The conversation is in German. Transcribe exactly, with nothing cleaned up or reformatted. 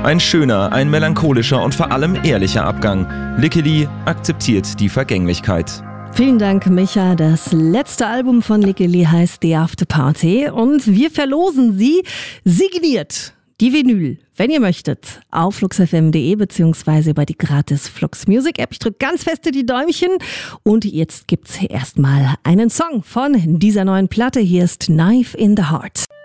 Ein schöner, ein melancholischer und vor allem ehrlicher Abgang. Lickeli akzeptiert die Vergänglichkeit. Vielen Dank, Micha. Das letzte Album von Lickeli heißt The After Party und wir verlosen sie signiert. Die Vinyl, wenn ihr möchtet, auf fluxfm punkt de beziehungsweise über die gratis Flux Music App. Ich drücke ganz feste die Däumchen und jetzt gibt's erstmal einen Song von dieser neuen Platte. Hier ist Knife in the Heart.